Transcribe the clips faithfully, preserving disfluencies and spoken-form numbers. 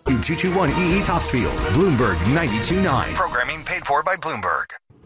two two one E E Topsfield, Bloomberg ninety-two point nine. Programming paid for by Bloomberg.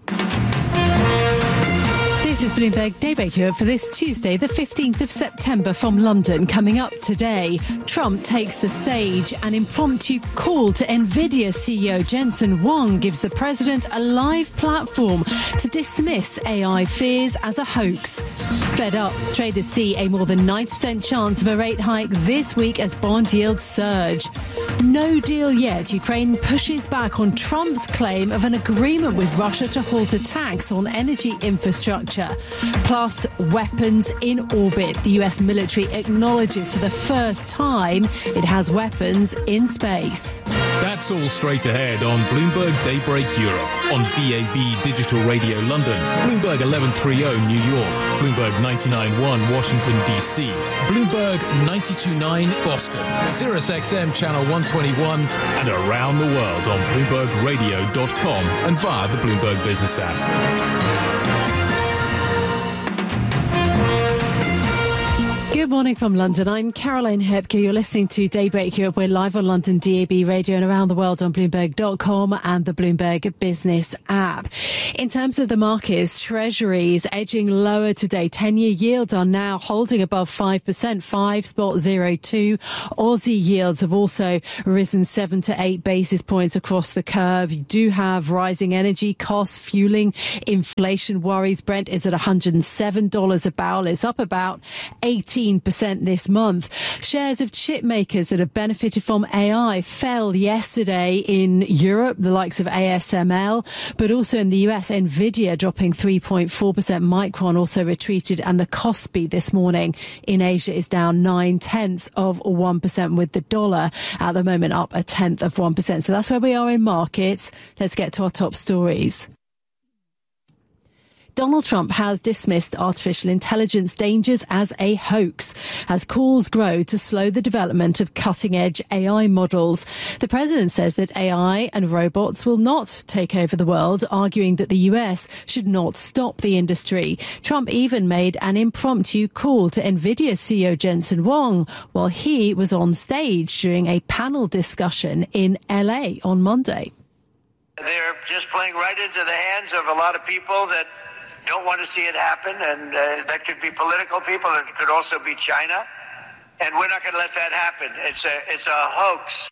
This is Bloomberg Daybreak Europe for this Tuesday, the fifteenth of September from London. Coming up today, Trump takes the stage. An impromptu call to NVIDIA C E O Jensen Huang gives the president a live platform to dismiss A I fears as a hoax. Fed up, traders see a more than ninety percent chance of a rate hike this week as bond yields surge. No deal yet. Ukraine pushes back on Trump's claim of an agreement with Russia to halt attacks on energy infrastructure. Plus, weapons in orbit. The U S military acknowledges for the first time it has weapons in space. That's all straight ahead on Bloomberg Daybreak Europe, on D A B Digital Radio London, Bloomberg eleven thirty New York, Bloomberg ninety-nine point one Washington, D C, Bloomberg ninety-two point nine Boston, Sirius X M Channel one twenty-one, and around the world on Bloomberg Radio dot com and via the Bloomberg Business app. Good morning from London. I'm Caroline Hepker. You're listening to Daybreak Europe. We're live on London D A B Radio and around the world on Bloomberg dot com and the Bloomberg Business app. In terms of the markets, Treasuries edging lower today. ten-year yields are now holding above five percent, five point zero two. Aussie yields have also risen seven to eight basis points across the curve. You do have rising energy costs fueling inflation worries. Brent is at one hundred seven dollars a barrel. It's up about eighteen percent this month. Shares of chip makers that have benefited from A I fell yesterday in Europe, the likes of A S M L, but also in the U S, NVIDIA dropping three point four percent. Micron also retreated, and the Kospi this morning in Asia is down nine tenths of one percent, with the dollar at the moment up a tenth of one percent. So that's where we are in markets. Let's get to our top stories. Donald Trump has dismissed artificial intelligence dangers as a hoax as calls grow to slow the development of cutting-edge A I models. The president says that A I and robots will not take over the world, arguing that the U S should not stop the industry. Trump even made an impromptu call to NVIDIA C E O Jensen Huang while he was on stage during a panel discussion in L A on Monday. They're just playing right into the hands of a lot of people that don't want to see it happen, and uh, that could be political people, and it could also be China, and we're not going to let that happen. It's a it's a hoax.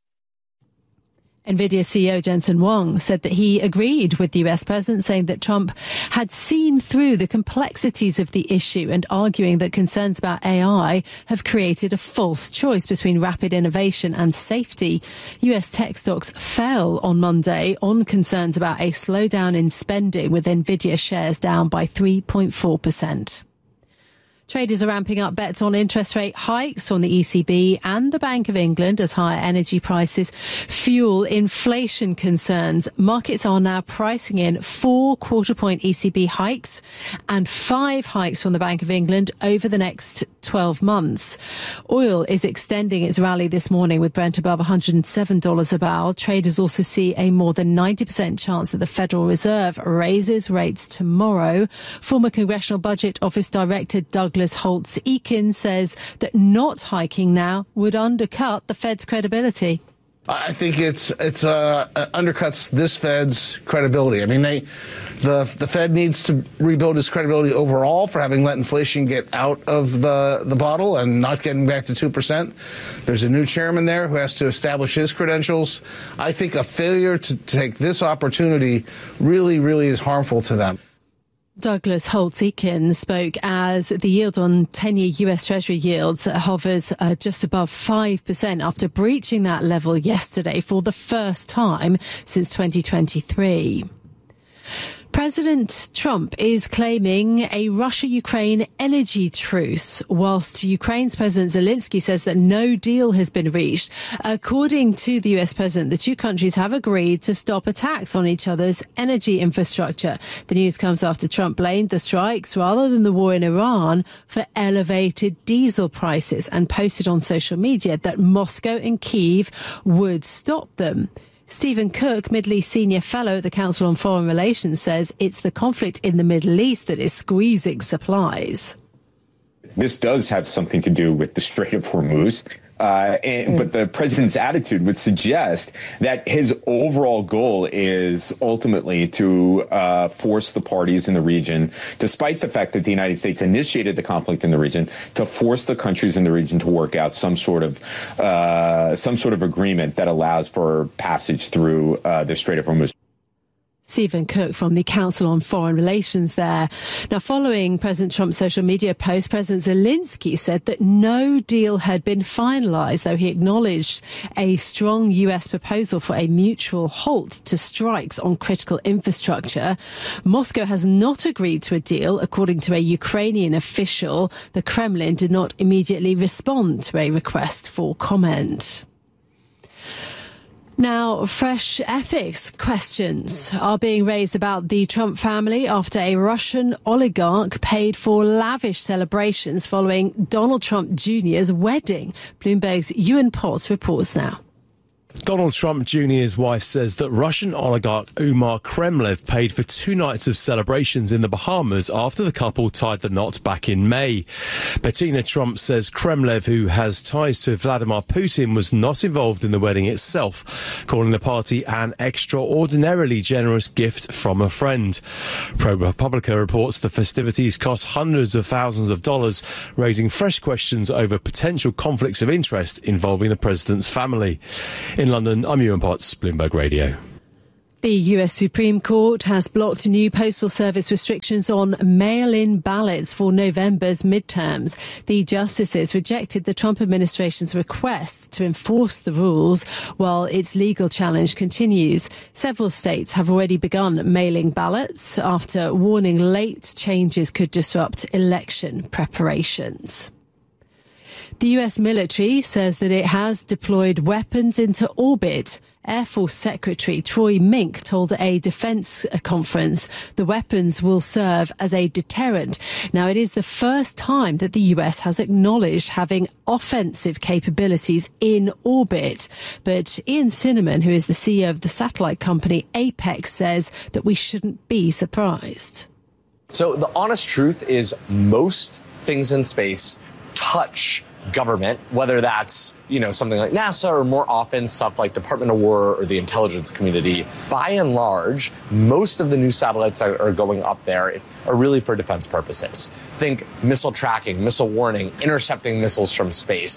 NVIDIA C E O Jensen Huang said that he agreed with the U S president, saying that Trump had seen through the complexities of the issue and arguing that concerns about A I have created a false choice between rapid innovation and safety. U S tech stocks fell on Monday on concerns about a slowdown in spending, with NVIDIA shares down by three point four percent. Traders are ramping up bets on interest rate hikes from the E C B and the Bank of England as higher energy prices fuel inflation concerns. Markets are now pricing in four quarter-point E C B hikes and five hikes from the Bank of England over the next twelve months. Oil is extending its rally this morning with Brent above one hundred seven dollars a barrel. Traders also see a more than ninety percent chance that the Federal Reserve raises rates tomorrow. Former Congressional Budget Office Director Douglas Holtz-Eakin says that not hiking now would undercut the Fed's credibility. I think it's it's uh, undercuts this Fed's credibility. I mean, they the the Fed needs to rebuild its credibility overall for having let inflation get out of the the bottle and not getting back to two percent. There's a new chairman there who has to establish his credentials. I think a failure to take this opportunity really, really is harmful to them. Douglas Holtz-Eakin spoke as the yield on ten-year U S Treasury yields hovers uh, just above five percent after breaching that level yesterday for the first time since twenty twenty-three. President Trump is claiming a Russia-Ukraine energy truce, whilst Ukraine's President Zelensky says that no deal has been reached. According to the U S president, the two countries have agreed to stop attacks on each other's energy infrastructure. The news comes after Trump blamed the strikes, rather than the war in Iran, for elevated diesel prices and posted on social media that Moscow and Kyiv would stop them. Stephen Cook, Middle East Senior Fellow at the Council on Foreign Relations, says it's the conflict in the Middle East that is squeezing supplies. This does have something to do with the Strait of Hormuz. Uh, and, mm. But the president's attitude would suggest that his overall goal is ultimately to uh, force the parties in the region, despite the fact that the United States initiated the conflict in the region, to force the countries in the region to work out some sort of uh, some sort of agreement that allows for passage through uh, the Strait of Hormuz. Stephen Cook from the Council on Foreign Relations there. Now, following President Trump's social media post, President Zelensky said that no deal had been finalized, though he acknowledged a strong U S proposal for a mutual halt to strikes on critical infrastructure. Moscow has not agreed to a deal, according to a Ukrainian official. The Kremlin did not immediately respond to a request for comment. Now, fresh ethics questions are being raised about the Trump family after a Russian oligarch paid for lavish celebrations following Donald Trump Junior's wedding. Bloomberg's Ewan Potts reports now. Donald Trump Junior's wife says that Russian oligarch Umar Kremlev paid for two nights of celebrations in the Bahamas after the couple tied the knot back in May. Bettina Trump says Kremlev, who has ties to Vladimir Putin, was not involved in the wedding itself, calling the party an extraordinarily generous gift from a friend. ProPublica reports the festivities cost hundreds of thousands of dollars, raising fresh questions over potential conflicts of interest involving the president's family. In London, I'm Ewan Potts, Bloomberg Radio. The U S Supreme Court has blocked new Postal Service restrictions on mail-in ballots for November's midterms. The justices rejected the Trump administration's request to enforce the rules while its legal challenge continues. Several states have already begun mailing ballots after warning late changes could disrupt election preparations. The U S military says that it has deployed weapons into orbit. Air Force Secretary Troy Mink told a defense conference the weapons will serve as a deterrent. Now, it is the first time that the U S has acknowledged having offensive capabilities in orbit. But Ian Cinnamon, who is the C E O of the satellite company Apex, says that we shouldn't be surprised. So the honest truth is most things in space touch government, whether that's, you know, something like NASA or more often stuff like Department of War or the intelligence community. By and large, most of the new satellites that are going up there are really for defense purposes. Think missile tracking, missile warning, intercepting missiles from space.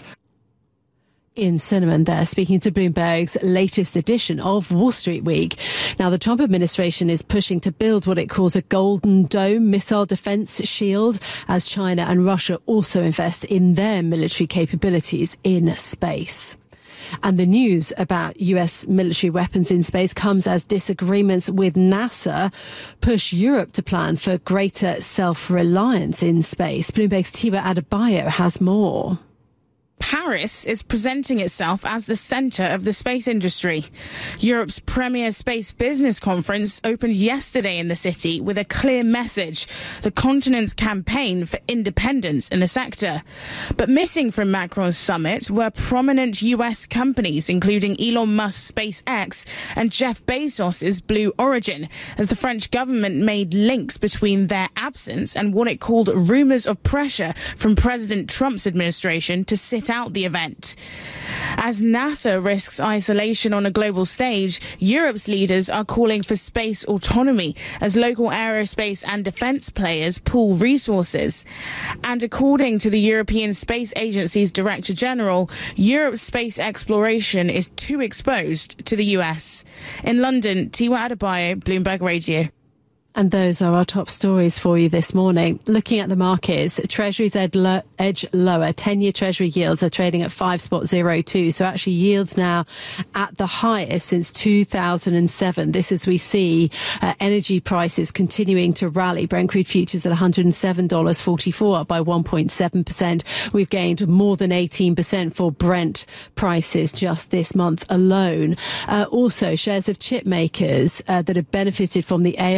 Ian Cinnamon there, speaking to Bloomberg's latest edition of Wall Street Week. Now, the Trump administration is pushing to build what it calls a Golden Dome missile defense shield, as China and Russia also invest in their military capabilities in space. And the news about U S military weapons in space comes as disagreements with NASA push Europe to plan for greater self-reliance in space. Bloomberg's Tiwa Adebayo has more. Paris is presenting itself as the centre of the space industry. Europe's premier space business conference opened yesterday in the city with a clear message, the continent's campaign for independence in the sector. But missing from Macron's summit were prominent U S companies, including Elon Musk's SpaceX and Jeff Bezos's Blue Origin, as the French government made links between their absence and what it called rumours of pressure from President Trump's administration to sit out the event. As NASA risks isolation on a global stage, Europe's leaders are calling for space autonomy as local aerospace and defence players pool resources. And according to the European Space Agency's Director General, Europe's space exploration is too exposed to the U S. In London, Tiwa Adebayo, Bloomberg Radio. And those are our top stories for you this morning. Looking at the markets, Treasuries edge lower. ten-year Treasury yields are trading at five point oh two. So actually yields now at the highest since two thousand seven. This as we see uh, energy prices continuing to rally. Brent crude futures at one hundred seven dollars forty-four, up by one point seven percent. We've gained more than eighteen percent for Brent prices just this month alone. Uh, also, shares of chip makers uh, that have benefited from the A I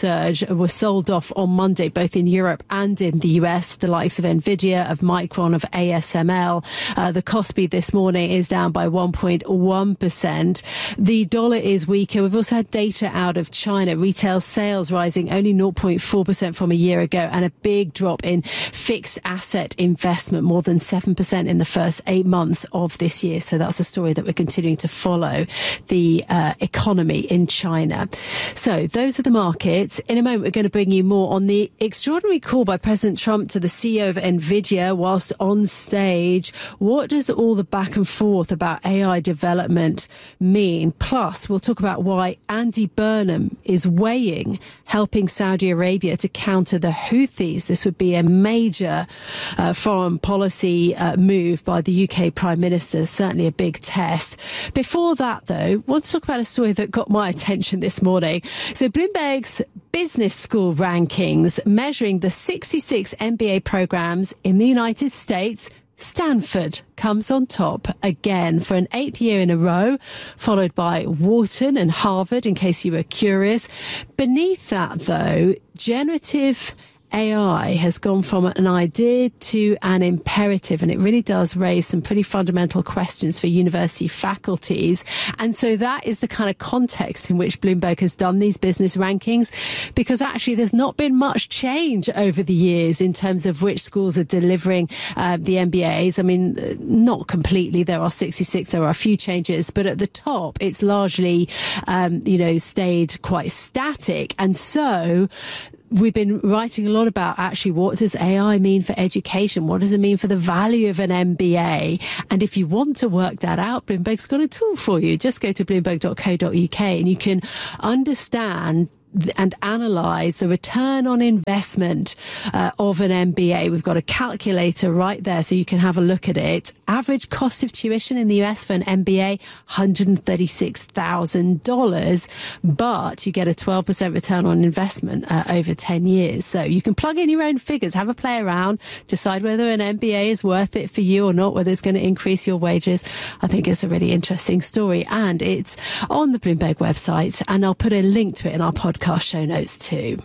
surge were sold off on Monday, both in Europe and in the U S. The likes of Nvidia, of Micron, of A S M L. Uh, the Kospi this morning is down by one point one percent. The dollar is weaker. We've also had data out of China. Retail sales rising only zero point four percent from a year ago, and a big drop in fixed asset investment, more than seven percent in the first eight months of this year. So that's a story that we're continuing to follow, the uh, economy in China. So those are the markets. In a moment, we're going to bring you more on the extraordinary call by President Trump to the C E O of Nvidia whilst on stage. What does all the back and forth about A I development mean? Plus, we'll talk about why Andy Burnham is weighing helping Saudi Arabia to counter the Houthis. This would be a major uh, foreign policy uh, move by the U K Prime Minister, certainly a big test. Before that, though, I want to talk about a story that got my attention this morning. So Bloomberg's Business School rankings measuring the sixty-six M B A programs in the United States. Stanford comes on top again for an eighth year in a row, followed by Wharton and Harvard, in case you were curious. Beneath that, though, generative A I has gone from an idea to an imperative, and it really does raise some pretty fundamental questions for university faculties. And so that is the kind of context in which Bloomberg has done these business rankings, because actually there's not been much change over the years in terms of which schools are delivering uh, the M B As. I mean, not completely. There are sixty-six. There are a few changes, but at the top, it's largely, um, you know, stayed quite static. And so we've been writing a lot about actually what does A I mean for education? What does it mean for the value of an M B A? And if you want to work that out, Bloomberg's got a tool for you. Just go to bloomberg dot co dot uk and you can understand and analyse the return on investment uh, of an M B A. We've got a calculator right there so you can have a look at it. Average cost of tuition in the U S for an M B A, one hundred thirty-six thousand dollars, but you get a twelve percent return on investment uh, over ten years. So you can plug in your own figures, have a play around, decide whether an M B A is worth it for you or not, whether it's going to increase your wages. I think it's a really interesting story, and it's on the Bloomberg website, and I'll put a link to it in our podcast show notes too.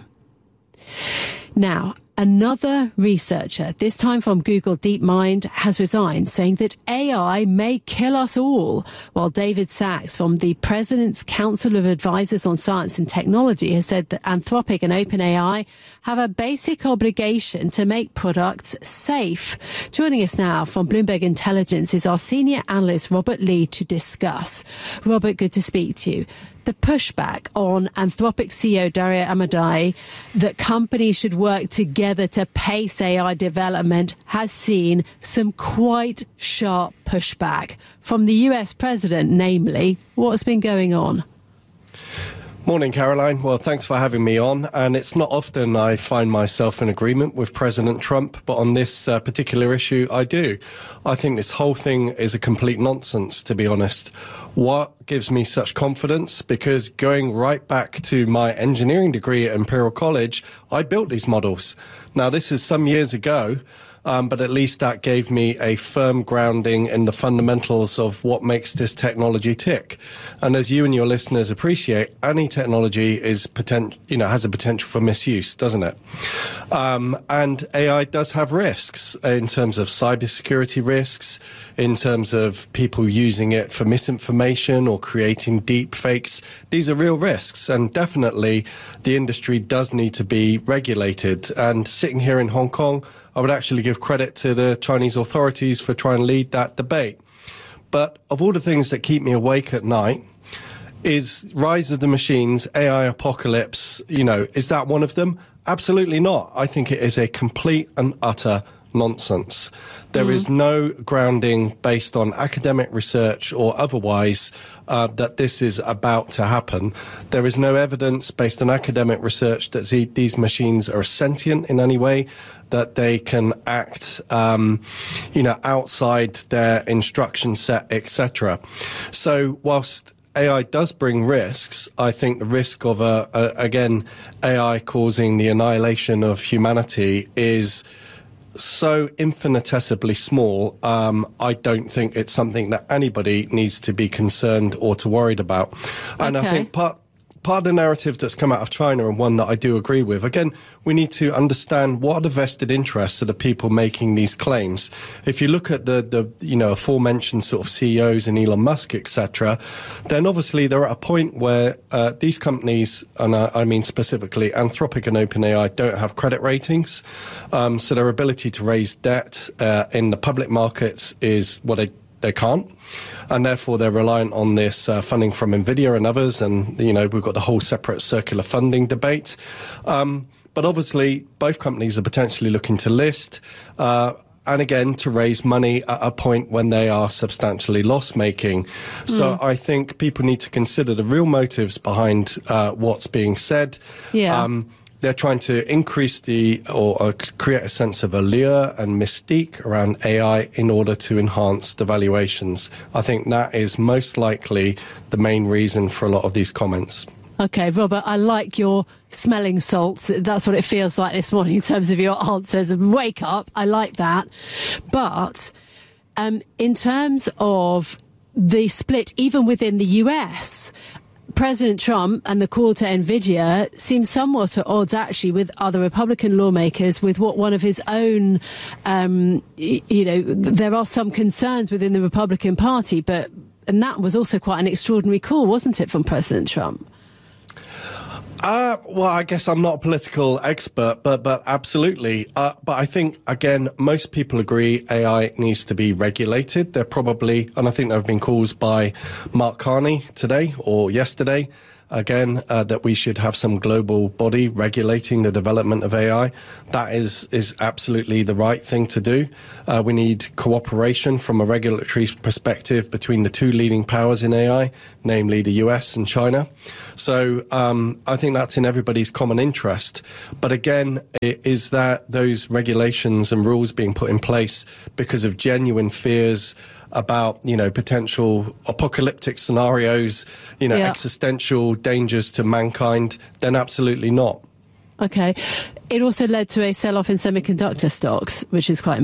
Now, another researcher, this time from Google DeepMind, has resigned, saying that A I may kill us all, while David Sachs from the President's Council of Advisors on Science and Technology has said that Anthropic and OpenAI have a basic obligation to make products safe. Joining us now from Bloomberg Intelligence is our senior analyst, Robert Lee, to discuss. Robert, good to speak to you. The pushback on Anthropic C E O Dario Amodei that companies should work together to pace A I development has seen some quite sharp pushback from the U S president, namely. What's been going on? Morning, Caroline. Well, thanks for having me on. And it's not often I find myself in agreement with President Trump, but on this uh, particular issue, I do. I think this whole thing is a complete nonsense, to be honest. What gives me such confidence? Because going right back to my engineering degree at Imperial College, I built these models. Now, this is some years ago. Um, but at least that gave me a firm grounding in the fundamentals of what makes this technology tick. And as you and your listeners appreciate, any technology is potent, you know, has a potential for misuse, doesn't it? Um, and A I does have risks in terms of cybersecurity risks, in terms of people using it for misinformation or creating deep fakes. These are real risks, and definitely the industry does need to be regulated. And sitting here in Hong Kong, I would actually give credit to the Chinese authorities for trying to lead that debate. But of all the things that keep me awake at night, is rise of the machines, A I apocalypse, you know, is that one of them? Absolutely not. I think it is a complete and utter nonsense. There mm. is no grounding based on academic research or otherwise uh, that this is about to happen. There is no evidence based on academic research that the, these machines are sentient in any way, that they can act, um, you know, outside their instruction set, et cetera. So whilst A I does bring risks, I think the risk of, a, a, again, A I causing the annihilation of humanity is so infinitesimally small, um, I don't think it's something that anybody needs to be concerned or to worried about. And okay. I think part part of the narrative that's come out of China, and one that I do agree with. Again, we need to understand what are the vested interests of the people making these claims. If you look at the, the you know, aforementioned sort of C E Os and Elon Musk, et cetera, then obviously they're at a point where uh, these companies, and I, I mean specifically Anthropic and OpenAI, don't have credit ratings. Um, so their ability to raise debt uh, in the public markets is what they They can't, and therefore they're reliant on this uh, funding from NVIDIA and others, and, you know, we've got the whole separate circular funding debate. Um, but obviously, both companies are potentially looking to list, uh, and again, to raise money at a point when they are substantially loss-making. Mm. So I think people need to consider the real motives behind uh, what's being said. Yeah. Um, They're trying to increase the or, or create a sense of allure and mystique around A I in order to enhance the valuations. I think that is most likely the main reason for a lot of these comments. Okay, Robert, I like your smelling salts. That's what it feels like this morning in terms of your answers. Wake up. I like that. But um, in terms of the split, even within the U S, President Trump and the call to NVIDIA seems somewhat at odds, actually, with other Republican lawmakers, with what one of his own, um, you know, there are some concerns within the Republican Party, but, and that was also quite an extraordinary call, wasn't it, from President Trump? Uh, well, I guess I'm not a political expert, but but absolutely. Uh, but I think, again, most people agree A I needs to be regulated. They're probably, and I think there have been calls by Mark Carney today or yesterday, again, uh, that we should have some global body regulating the development of A I. That is is absolutely the right thing to do. Uh, we need cooperation from a regulatory perspective between the two leading powers in A I, namely the U S and China. So um, I think that's in everybody's common interest. But again, is that those regulations and rules being put in place because of genuine fears about, you know, potential apocalyptic scenarios, you know, yeah. existential dangers to mankind? Then absolutely not. Okay. It also led to a sell-off in semiconductor stocks, which is quite